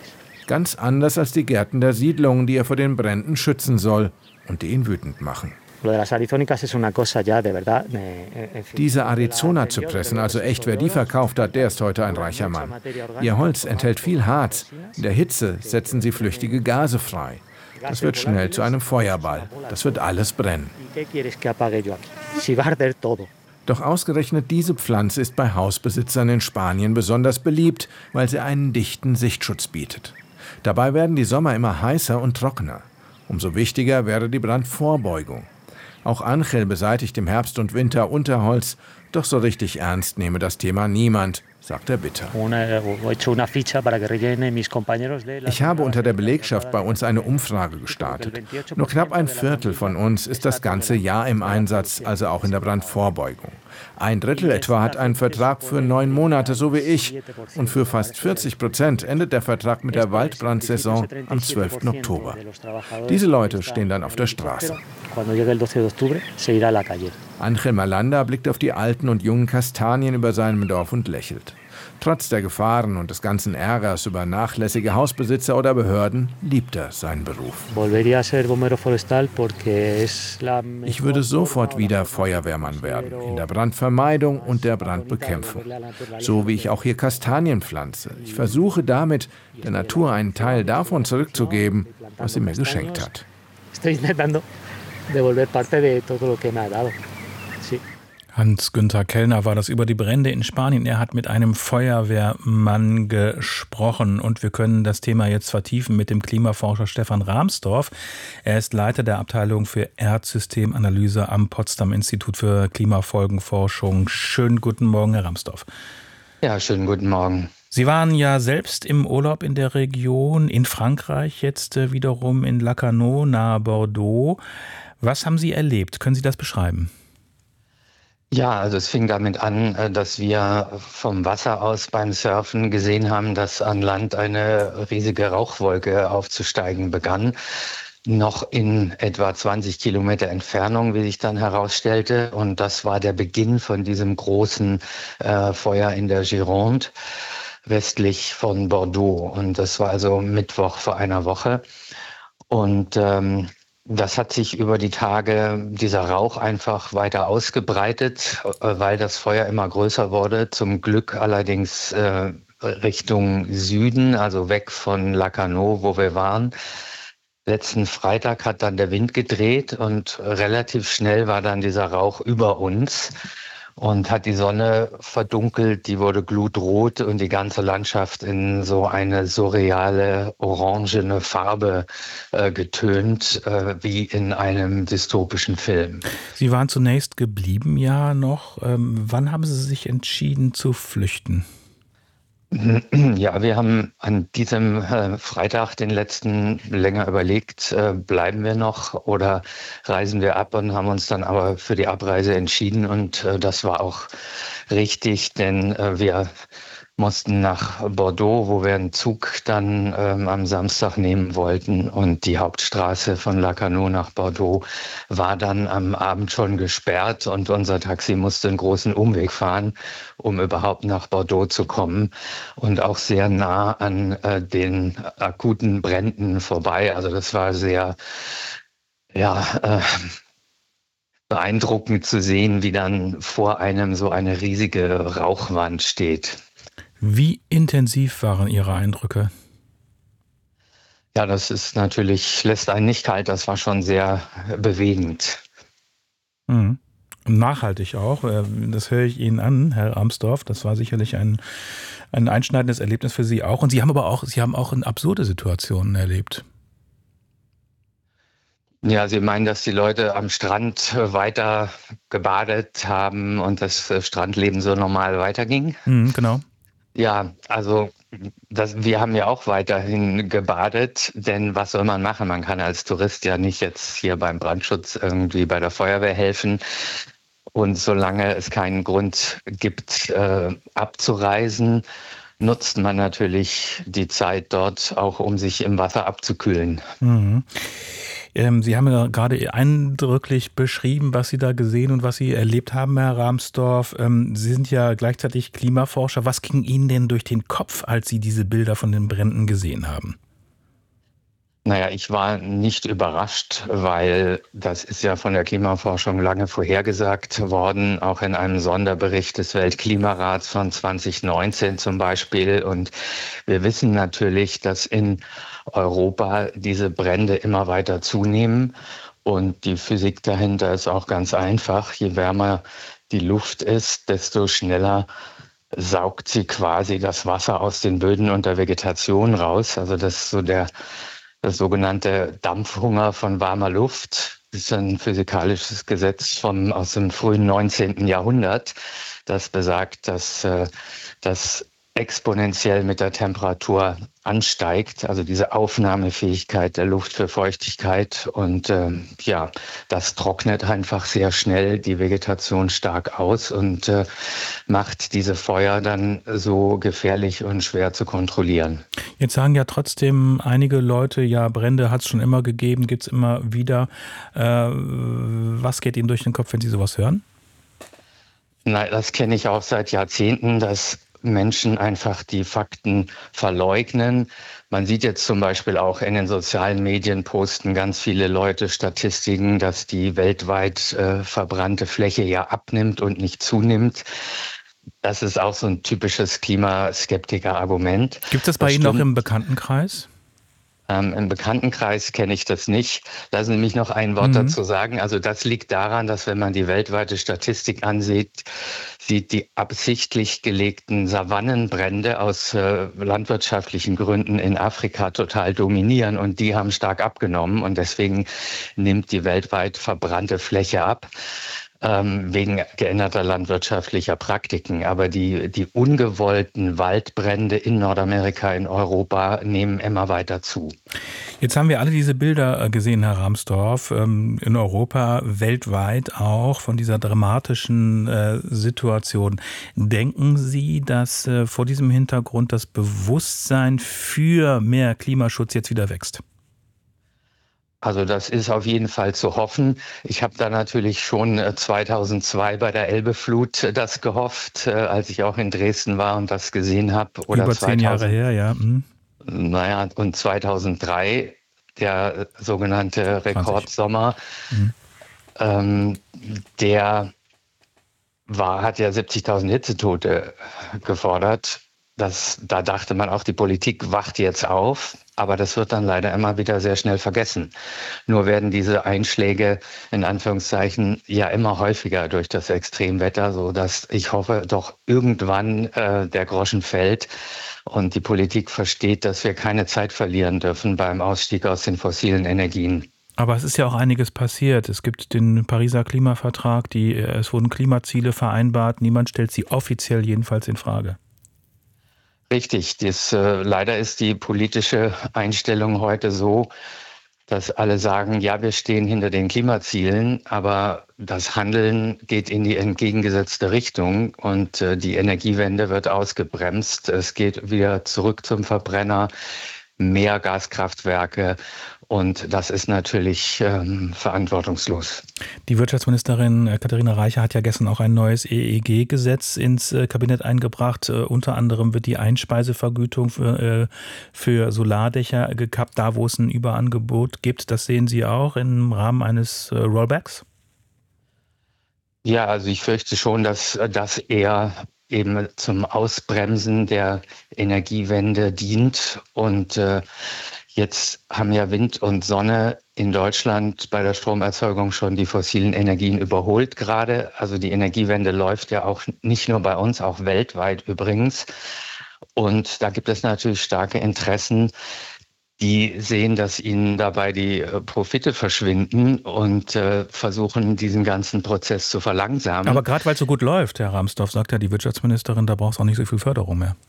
Ganz anders als die Gärten der Siedlungen, die er vor den Bränden schützen soll und die ihn wütend machen. Diese Arizona zu pressen, also echt, wer die verkauft hat, der ist heute ein reicher Mann. Ihr Holz enthält viel Harz. In der Hitze setzen sie flüchtige Gase frei. Das wird schnell zu einem Feuerball. Das wird alles brennen. Doch ausgerechnet diese Pflanze ist bei Hausbesitzern in Spanien besonders beliebt, weil sie einen dichten Sichtschutz bietet. Dabei werden die Sommer immer heißer und trockener. Umso wichtiger wäre die Brandvorbeugung. Auch Angel beseitigt im Herbst und Winter Unterholz, doch so richtig ernst nehme das Thema niemand, sagt er bitter. Ich habe unter der Belegschaft bei uns eine Umfrage gestartet. Nur knapp ein Viertel von uns ist das ganze Jahr im Einsatz, also auch in der Brandvorbeugung. Ein Drittel etwa hat einen Vertrag für 9 Monate, so wie ich. Und für fast 40% endet der Vertrag mit der Waldbrandsaison am 12. Oktober. Diese Leute stehen dann auf der Straße. Angel Malanda blickt auf die alten und jungen Kastanien über seinem Dorf und lächelt. Trotz der Gefahren und des ganzen Ärgers über nachlässige Hausbesitzer oder Behörden liebt er seinen Beruf. Ich würde sofort wieder Feuerwehrmann werden, in der Brandvermeidung und der Brandbekämpfung. So wie ich auch hier Kastanien pflanze. Ich versuche damit, der Natur einen Teil davon zurückzugeben, was sie mir geschenkt hat. Hans-Günther Kellner war das über die Brände in Spanien. Er hat mit einem Feuerwehrmann gesprochen. Und wir können das Thema jetzt vertiefen mit dem Klimaforscher Stefan Rahmstorf. Er ist Leiter der Abteilung für Erdsystemanalyse am Potsdam Institut für Klimafolgenforschung. Schönen guten Morgen, Herr Rahmstorf. Ja, schönen guten Morgen. Sie waren ja selbst im Urlaub in der Region, in Frankreich, jetzt wiederum in Lacanau, nahe Bordeaux. Was haben Sie erlebt? Können Sie das beschreiben? Ja, also es fing damit an, dass wir vom Wasser aus beim Surfen gesehen haben, dass an Land eine riesige Rauchwolke aufzusteigen begann. Noch in etwa 20 Kilometer Entfernung, wie sich dann herausstellte. Und das war der Beginn von diesem großen Feuer in der Gironde, westlich von Bordeaux. Und das war also Mittwoch vor einer Woche. Und das hat sich über die Tage, dieser Rauch einfach weiter ausgebreitet, weil das Feuer immer größer wurde. Zum Glück allerdings Richtung Süden, also weg von Lacanau, wo wir waren. Letzten Freitag hat dann der Wind gedreht und relativ schnell war dann dieser Rauch über uns und hat die Sonne verdunkelt, die wurde glutrot und die ganze Landschaft in so eine surreale, orangene Farbe getönt, wie in einem dystopischen Film. Sie waren zunächst geblieben ja noch. Wann haben Sie sich entschieden zu flüchten? Ja, wir haben an diesem Freitag den letzten länger überlegt, bleiben wir noch oder reisen wir ab, und haben uns dann aber für die Abreise entschieden, und das war auch richtig, denn wir mussten nach Bordeaux, wo wir einen Zug dann am Samstag nehmen wollten, und die Hauptstraße von Lacanau nach Bordeaux war dann am Abend schon gesperrt, und unser Taxi musste einen großen Umweg fahren, um überhaupt nach Bordeaux zu kommen, und auch sehr nah an den akuten Bränden vorbei. Also das war sehr, beeindruckend zu sehen, wie dann vor einem so eine riesige Rauchwand steht. Wie intensiv waren Ihre Eindrücke? Ja, das ist natürlich, lässt einen nicht kalt, das war schon sehr bewegend. Mhm. Nachhaltig auch, das höre ich Ihnen an, Herr Rahmstorf, das war sicherlich ein einschneidendes Erlebnis für Sie auch. Und Sie haben auch absurde Situationen erlebt. Ja, Sie meinen, dass die Leute am Strand weiter gebadet haben und das Strandleben so normal weiterging? Mhm, genau. Ja, also wir haben ja auch weiterhin gebadet, denn was soll man machen? Man kann als Tourist ja nicht jetzt hier beim Brandschutz irgendwie bei der Feuerwehr helfen. Und solange es keinen Grund gibt, abzureisen, nutzt man natürlich die Zeit dort auch, um sich im Wasser abzukühlen. Mhm. Sie haben ja gerade eindrücklich beschrieben, was Sie da gesehen und was Sie erlebt haben, Herr Rahmstorf. Sie sind ja gleichzeitig Klimaforscher. Was ging Ihnen denn durch den Kopf, als Sie diese Bilder von den Bränden gesehen haben? Naja, ich war nicht überrascht, weil das ist ja von der Klimaforschung lange vorhergesagt worden, auch in einem Sonderbericht des Weltklimarats von 2019 zum Beispiel. Und wir wissen natürlich, dass in Europa diese Brände immer weiter zunehmen. Und die Physik dahinter ist auch ganz einfach. Je wärmer die Luft ist, desto schneller saugt sie quasi das Wasser aus den Böden und der Vegetation raus. Also das ist so das sogenannte Dampfhunger von warmer Luft. Das ist ein physikalisches Gesetz aus dem frühen 19. Jahrhundert, das besagt, dass das exponentiell mit der Temperatur ansteigt, also diese Aufnahmefähigkeit der Luft für Feuchtigkeit. Und das trocknet einfach sehr schnell die Vegetation stark aus und macht diese Feuer dann so gefährlich und schwer zu kontrollieren. Jetzt sagen ja trotzdem einige Leute, ja, Brände hat es schon immer gegeben, gibt es immer wieder. Was geht Ihnen durch den Kopf, wenn Sie sowas hören? Nein, das kenne ich auch seit Jahrzehnten, dass Menschen einfach die Fakten verleugnen. Man sieht jetzt zum Beispiel auch in den sozialen Medien posten ganz viele Leute Statistiken, dass die weltweit verbrannte Fläche ja abnimmt und nicht zunimmt. Das ist auch so ein typisches Klimaskeptiker-Argument. Gibt es bei Ihnen auch im Bekanntenkreis? Im Bekanntenkreis kenne ich das nicht. Lassen Sie mich noch ein Wort dazu sagen. Also das liegt daran, dass wenn man die weltweite Statistik ansieht, sieht die absichtlich gelegten Savannenbrände aus landwirtschaftlichen Gründen in Afrika total dominieren und die haben stark abgenommen und deswegen nimmt die weltweit verbrannte Fläche ab. Wegen geänderter landwirtschaftlicher Praktiken. Aber die ungewollten Waldbrände in Nordamerika, in Europa nehmen immer weiter zu. Jetzt haben wir alle diese Bilder gesehen, Herr Rahmstorf, in Europa, weltweit auch von dieser dramatischen Situation. Denken Sie, dass vor diesem Hintergrund das Bewusstsein für mehr Klimaschutz jetzt wieder wächst? Also das ist auf jeden Fall zu hoffen. Ich habe da natürlich schon 2002 bei der Elbeflut das gehofft, als ich auch in Dresden war und das gesehen habe. Über 10 Jahre her, ja. Naja, und 2003, der sogenannte Rekordsommer, der hat ja 70.000 Hitzetote gefordert. Da dachte man auch, die Politik wacht jetzt auf. Aber das wird dann leider immer wieder sehr schnell vergessen. Nur werden diese Einschläge in Anführungszeichen ja immer häufiger durch das Extremwetter, sodass ich hoffe, doch irgendwann der Groschen fällt und die Politik versteht, dass wir keine Zeit verlieren dürfen beim Ausstieg aus den fossilen Energien. Aber es ist ja auch einiges passiert. Es gibt den Pariser Klimavertrag, es wurden Klimaziele vereinbart. Niemand stellt sie offiziell jedenfalls in Frage. Richtig, leider ist die politische Einstellung heute so, dass alle sagen, ja, wir stehen hinter den Klimazielen, aber das Handeln geht in die entgegengesetzte Richtung und die Energiewende wird ausgebremst. Es geht wieder zurück zum Verbrenner, mehr Gaskraftwerke. Und das ist natürlich verantwortungslos. Die Wirtschaftsministerin Katharina Reiche hat ja gestern auch ein neues EEG-Gesetz ins Kabinett eingebracht. Unter anderem wird die Einspeisevergütung für Solardächer gekappt, da wo es ein Überangebot gibt. Das sehen Sie auch im Rahmen eines Rollbacks? Ja, also ich fürchte schon, dass das eher eben zum Ausbremsen der Energiewende dient und jetzt haben ja Wind und Sonne in Deutschland bei der Stromerzeugung schon die fossilen Energien überholt gerade. Also die Energiewende läuft ja auch nicht nur bei uns, auch weltweit übrigens. Und da gibt es natürlich starke Interessen, die sehen, dass ihnen dabei die Profite verschwinden und versuchen, diesen ganzen Prozess zu verlangsamen. Aber gerade weil es so gut läuft, Herr Rahmstorf, sagt ja die Wirtschaftsministerin, da braucht es auch nicht so viel Förderung mehr.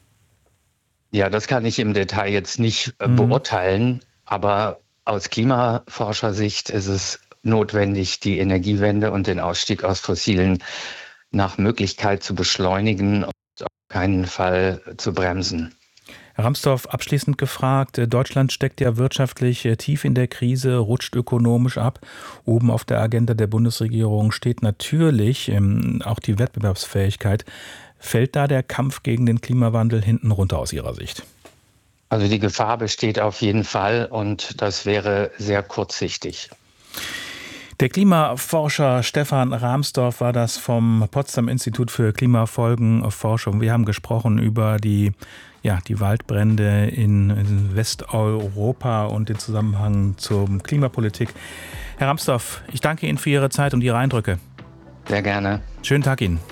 Ja, das kann ich im Detail jetzt nicht beurteilen, aber aus Klimaforschersicht ist es notwendig, die Energiewende und den Ausstieg aus Fossilen nach Möglichkeit zu beschleunigen und auf keinen Fall zu bremsen. Herr Rahmstorf, abschließend gefragt, Deutschland steckt ja wirtschaftlich tief in der Krise, rutscht ökonomisch ab. Oben auf der Agenda der Bundesregierung steht natürlich auch die Wettbewerbsfähigkeit. Fällt da der Kampf gegen den Klimawandel hinten runter aus Ihrer Sicht? Also die Gefahr besteht auf jeden Fall und das wäre sehr kurzsichtig. Der Klimaforscher Stefan Rahmsdorf war das vom Potsdam Institut für Klimafolgenforschung. Wir haben gesprochen über die Waldbrände in Westeuropa und den Zusammenhang zur Klimapolitik. Herr Rahmsdorf, ich danke Ihnen für Ihre Zeit und Ihre Eindrücke. Sehr gerne. Schönen Tag Ihnen.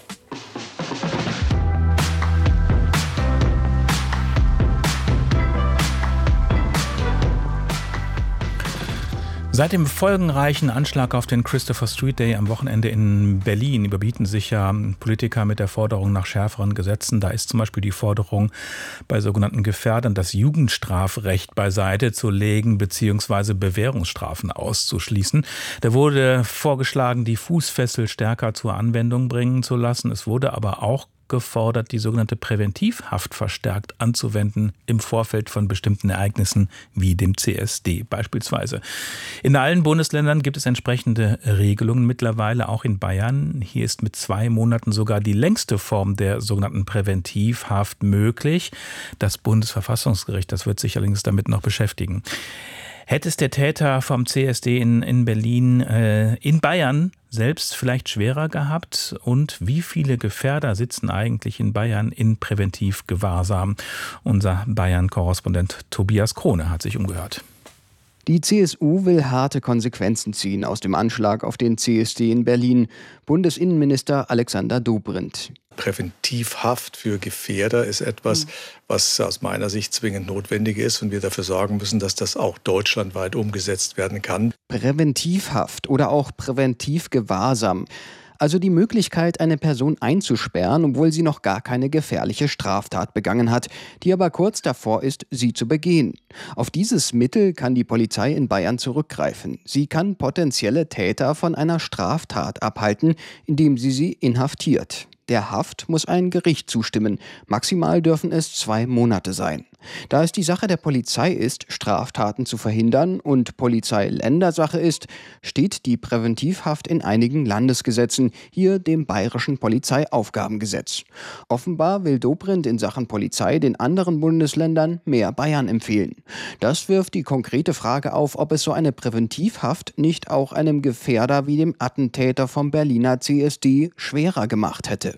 Seit dem folgenreichen Anschlag auf den Christopher Street Day am Wochenende in Berlin überbieten sich ja Politiker mit der Forderung nach schärferen Gesetzen. Da ist zum Beispiel die Forderung, bei sogenannten Gefährdern das Jugendstrafrecht beiseite zu legen bzw. Bewährungsstrafen auszuschließen. Da wurde vorgeschlagen, die Fußfessel stärker zur Anwendung bringen zu lassen. Es wurde aber auch gefordert, die sogenannte Präventivhaft verstärkt anzuwenden im Vorfeld von bestimmten Ereignissen wie dem CSD beispielsweise. In allen Bundesländern gibt es entsprechende Regelungen, mittlerweile auch in Bayern. Hier ist mit 2 Monaten sogar die längste Form der sogenannten Präventivhaft möglich. Das Bundesverfassungsgericht, das wird sich allerdings damit noch beschäftigen. Hätte es der Täter vom CSD in Berlin in Bayern selbst vielleicht schwerer gehabt? Und wie viele Gefährder sitzen eigentlich in Bayern in Präventivgewahrsam? Unser Bayern-Korrespondent Tobias Krone hat sich umgehört. Die CSU will harte Konsequenzen ziehen aus dem Anschlag auf den CSD in Berlin. Bundesinnenminister Alexander Dobrindt. Präventivhaft für Gefährder ist etwas, was aus meiner Sicht zwingend notwendig ist und wir dafür sorgen müssen, dass das auch deutschlandweit umgesetzt werden kann. Präventivhaft oder auch Präventivgewahrsam. Also die Möglichkeit, eine Person einzusperren, obwohl sie noch gar keine gefährliche Straftat begangen hat, die aber kurz davor ist, sie zu begehen. Auf dieses Mittel kann die Polizei in Bayern zurückgreifen. Sie kann potenzielle Täter von einer Straftat abhalten, indem sie inhaftiert. Der Haft muss ein Gericht zustimmen. Maximal dürfen es 2 Monate sein. Da es die Sache der Polizei ist, Straftaten zu verhindern und Polizei-Ländersache ist, steht die Präventivhaft in einigen Landesgesetzen, hier dem Bayerischen Polizeiaufgabengesetz. Offenbar will Dobrindt in Sachen Polizei den anderen Bundesländern mehr Bayern empfehlen. Das wirft die konkrete Frage auf, ob es so eine Präventivhaft nicht auch einem Gefährder wie dem Attentäter vom Berliner CSD schwerer gemacht hätte.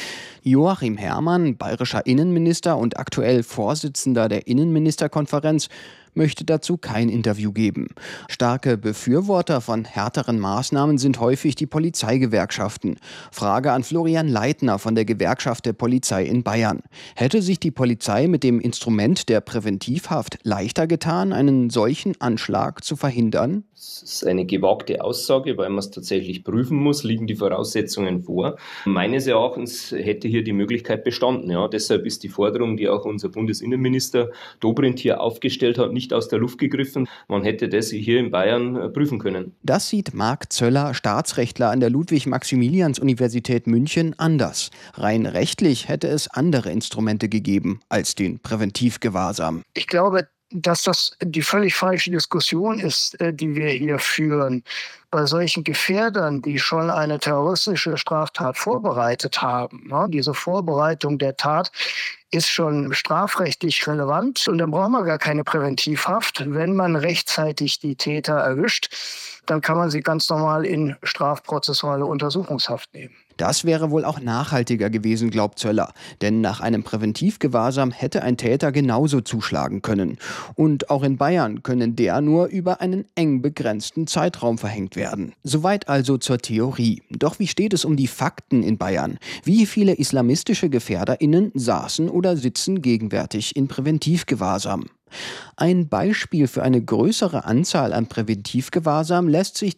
Joachim Herrmann, bayerischer Innenminister und aktuell Vorsitzender der Innenministerkonferenz, möchte dazu kein Interview geben. Starke Befürworter von härteren Maßnahmen sind häufig die Polizeigewerkschaften. Frage an Florian Leitner von der Gewerkschaft der Polizei in Bayern. Hätte sich die Polizei mit dem Instrument der Präventivhaft leichter getan, einen solchen Anschlag zu verhindern? Das ist eine gewagte Aussage, weil man es tatsächlich prüfen muss, liegen die Voraussetzungen vor. Meines Erachtens hätte hier die Möglichkeit bestanden. Ja, deshalb ist die Forderung, die auch unser Bundesinnenminister Dobrindt hier aufgestellt hat, nicht aus der Luft gegriffen. Man hätte das hier in Bayern prüfen können. Das sieht Marc Zöller, Staatsrechtler an der Ludwig-Maximilians-Universität München, anders. Rein rechtlich hätte es andere Instrumente gegeben als den Präventivgewahrsam. Ich glaube, dass das die völlig falsche Diskussion ist, die wir hier führen. Bei solchen Gefährdern, die schon eine terroristische Straftat vorbereitet haben, diese Vorbereitung der Tat ist schon strafrechtlich relevant und dann braucht man gar keine Präventivhaft. Wenn man rechtzeitig die Täter erwischt, dann kann man sie ganz normal in strafprozessuale Untersuchungshaft nehmen. Das wäre wohl auch nachhaltiger gewesen, glaubt Zöller. Denn nach einem Präventivgewahrsam hätte ein Täter genauso zuschlagen können. Und auch in Bayern können der nur über einen eng begrenzten Zeitraum verhängt werden. Soweit also zur Theorie. Doch wie steht es um die Fakten in Bayern? Wie viele islamistische GefährderInnen saßen oder sitzen gegenwärtig in Präventivgewahrsam? Ein Beispiel für eine größere Anzahl an Präventivgewahrsam lässt sich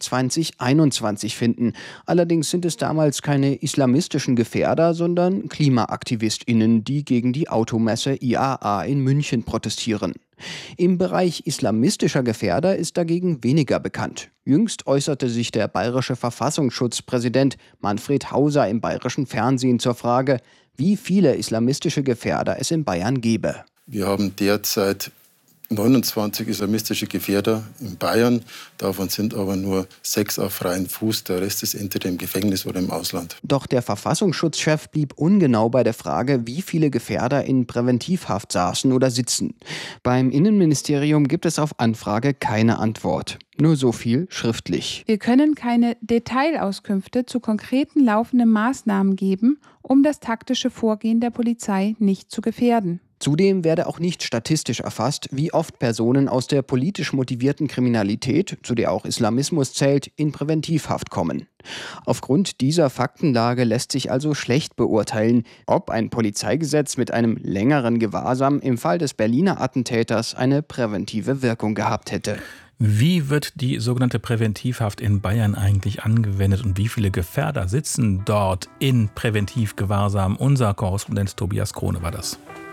2021 finden. Allerdings sind es damals keine islamistischen Gefährder, sondern KlimaaktivistInnen, die gegen die Automesse IAA in München protestieren. Im Bereich islamistischer Gefährder ist dagegen weniger bekannt. Jüngst äußerte sich der bayerische Verfassungsschutzpräsident Manfred Hauser im bayerischen Fernsehen zur Frage, wie viele islamistische Gefährder es in Bayern gebe. Wir haben derzeit 29 islamistische Gefährder in Bayern. Davon sind aber nur 6 auf freiem Fuß. Der Rest ist entweder im Gefängnis oder im Ausland. Doch der Verfassungsschutzchef blieb ungenau bei der Frage, wie viele Gefährder in Präventivhaft saßen oder sitzen. Beim Innenministerium gibt es auf Anfrage keine Antwort. Nur so viel schriftlich. Wir können keine Detailauskünfte zu konkreten laufenden Maßnahmen geben, um das taktische Vorgehen der Polizei nicht zu gefährden. Zudem werde auch nicht statistisch erfasst, wie oft Personen aus der politisch motivierten Kriminalität, zu der auch Islamismus zählt, in Präventivhaft kommen. Aufgrund dieser Faktenlage lässt sich also schlecht beurteilen, ob ein Polizeigesetz mit einem längeren Gewahrsam im Fall des Berliner Attentäters eine präventive Wirkung gehabt hätte. Wie wird die sogenannte Präventivhaft in Bayern eigentlich angewendet und wie viele Gefährder sitzen dort in Präventivgewahrsam? Unser Korrespondent Tobias Krone war das.